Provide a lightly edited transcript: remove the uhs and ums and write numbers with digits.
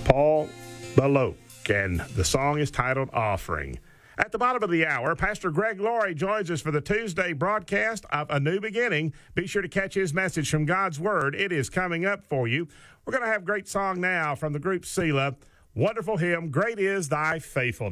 Paul Baloch, and the song is titled Offering. At the bottom of the hour, Pastor Greg Laurie joins us for the Tuesday broadcast of A New Beginning. Be sure to catch his message from God's Word. It is coming up for you. We're going to have a great song now from the group Selah. Wonderful hymn, Great is Thy Faithfulness.